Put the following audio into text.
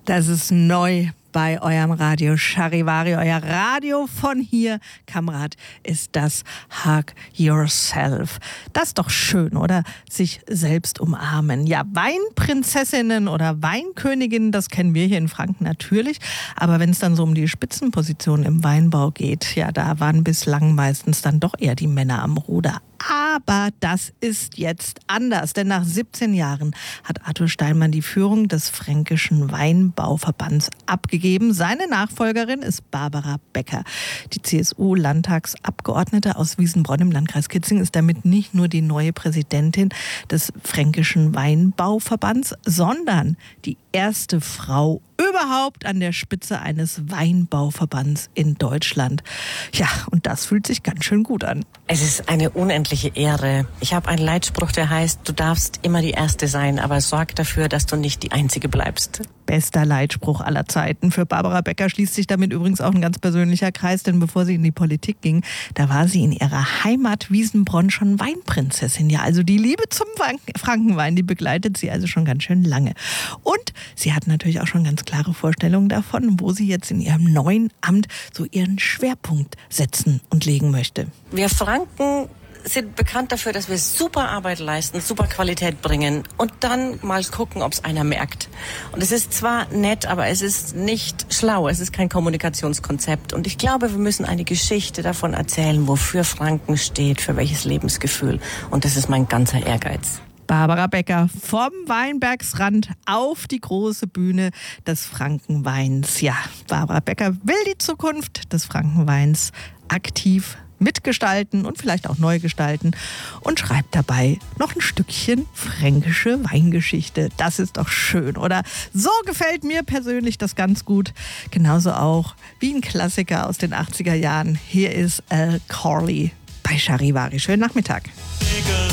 Das ist neu bei eurem Radio Charivari, euer Radio von hier. Kamerad, ist das Hug Yourself. Das ist doch schön, oder? Sich selbst umarmen. Ja, Weinprinzessinnen oder Weinköniginnen, das kennen wir hier in Franken natürlich. Aber wenn es dann so um die Spitzenposition im Weinbau geht, ja, da waren bislang meistens dann doch eher die Männer am Ruder. Aber das ist jetzt anders, denn nach 17 Jahren hat Arthur Steinmann die Führung des Fränkischen Weinbauverbands abgegeben. Seine Nachfolgerin ist Barbara Becker. Die CSU-Landtagsabgeordnete aus Wiesenbronn im Landkreis Kitzingen ist damit nicht nur die neue Präsidentin des Fränkischen Weinbauverbands, sondern die erste Frau überhaupt an der Spitze eines Weinbauverbands in Deutschland. Ja, und das fühlt sich ganz schön gut an. Es ist eine unendliche Ehre. Ich habe einen Leitspruch, der heißt, du darfst immer die Erste sein, aber sorg dafür, dass du nicht die Einzige bleibst. Bester Leitspruch aller Zeiten. Für Barbara Becker schließt sich damit übrigens auch ein ganz persönlicher Kreis, denn bevor sie in die Politik ging, da war sie in ihrer Heimat Wiesenbronn schon Weinprinzessin. Ja, also die Liebe zum Frankenwein, die begleitet sie also schon ganz schön lange. Und sie hat natürlich auch schon ganz klare Vorstellungen davon, wo sie jetzt in ihrem neuen Amt so ihren Schwerpunkt setzen und legen möchte. Wir Franken sind bekannt dafür, dass wir super Arbeit leisten, super Qualität bringen und dann mal gucken, ob es einer merkt. Und es ist zwar nett, aber es ist nicht schlau, es ist kein Kommunikationskonzept. Und ich glaube, wir müssen eine Geschichte davon erzählen, wofür Franken steht, für welches Lebensgefühl. Und das ist mein ganzer Ehrgeiz. Barbara Becker vom Weinbergsrand auf die große Bühne des Frankenweins. Ja, Barbara Becker will die Zukunft des Frankenweins aktiv mitgestalten und vielleicht auch neu gestalten und schreibt dabei noch ein Stückchen fränkische Weingeschichte. Das ist doch schön, oder? So gefällt mir persönlich das ganz gut. Genauso auch wie ein Klassiker aus den 80er Jahren. Hier ist Al Corley bei Charivari. Schönen Nachmittag.